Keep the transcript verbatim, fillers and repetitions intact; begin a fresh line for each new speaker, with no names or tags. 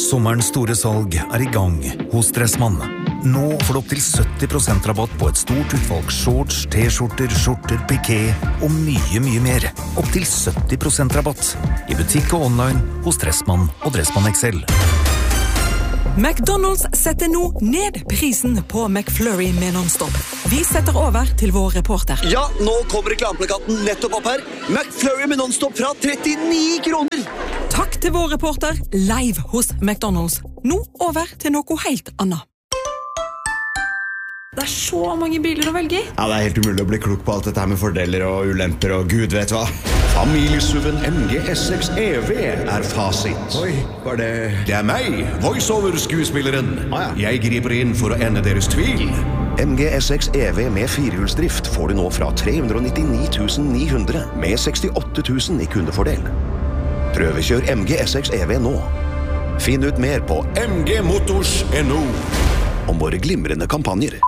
Sommerens store salg er i gang hos Dressmann. Nå får du opp til sytti prosent rabatt på et stort utvalg shorts, t-skjorter, skjorter, piké og mye, mye mer. Opp til sytti prosent rabatt i butikk og online hos Dressmann og Dressmann X L.
McDonald's setter nå ned prisen på McFlurry med non-stop. Vi setter over til vår reporter.
Ja, nå kommer reklameplakaten nettopp opp her. McFlurry med non-stop fra trettini kroner.
Takk til vår reporter live hos McDonald's. Nå over til noe helt annet.
Det er så mange biler å velge i.
Ja, det er helt umulig å bli klok på alt dette her med fordeler og ulemper og gud vet hva. Familiesuven M G S seks E V er fasit.
Oi, var det...
Det er meg, voiceover-skuespilleren.
Ah, ja.
Jeg griper inn for å ende deres tvil.
M G S seks E V med firehjulsdrift får du nå fra tre hundre nittini tusen ni hundre med sekstiåtte tusen i kundefordel. Prøvekjør M G S seks E V nå. Finn ut mer på
m g motors punktum n o
om våre glimrende kampanjer.